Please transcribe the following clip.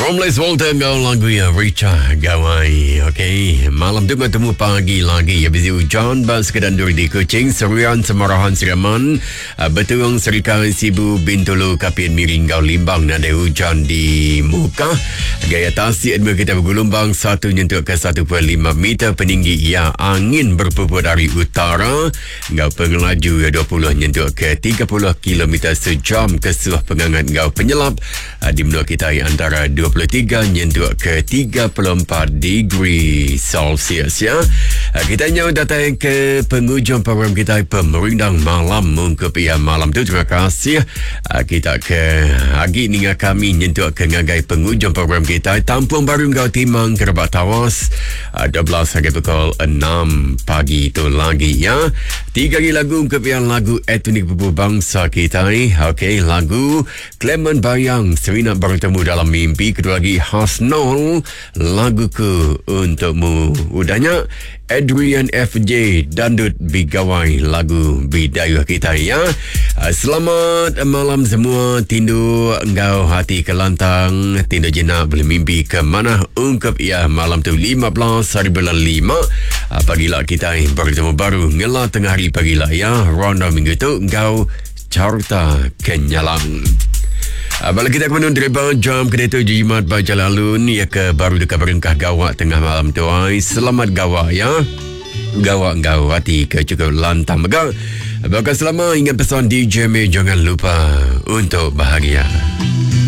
Romless Walter kau lagu ya Richa Gawai. Okey, malam tu bertemu pagi lagi. Habis hujan bas kedandur di Kuching, Serian Semarahan Siraman, Betuang Serikal Sibu Bintulu Kapien Miring Gau Limbang ada hujan di muka. Gaya tasik kita bergelombang 1 nyentuh ke 1.5 meter peninggi ya angin berpuput dari utara. Gau pengelaju 20 nyentuh ke 30 km sejam kesuh pengangat gau penyelap di menua kita antara 23 nyentuh ke 34 degree Celsius ya. Kita nyawa datang ke penghujung program kita Pemerindang Malam mungkup ya malam tu. Terima kasih kita ke Agi ninga kami nyentuh ke ngagai penghujung program kita Tampung Baru Gau Timang Kerabat Tawas 12 hingga pukul 6 pagi itu lagi ya. 3 lagu mungkup yang lagu etnik bubu bangsa kita ni. Okey, lagu Clement Bayang Serina bertemu dalam mimpi. Kedua lagi Hasnol laguku untukmu. Udahnya Adrian FJ Dandut Bigawai lagu bidayuh kita ya. Selamat malam semua. Tindu engkau hati kelantang, tindu jenak boleh mimpi ke mana ungkap ya malam tu 15 hari bulan 5 pagilah kita bertemu baru ngelah tengah hari pagilah ya. Ronda minggu tu engkau carta kenyalang. Balik kita kemudian terima jam kedai tu jimat baca lalun ya ke baru dekat berengkah gawak tengah malam tu ay. Selamat gawak ya. Gawak gawak hati ke cukup lantang megang. Bahkan selama ingat pesan DJ May jangan lupa untuk bahagia.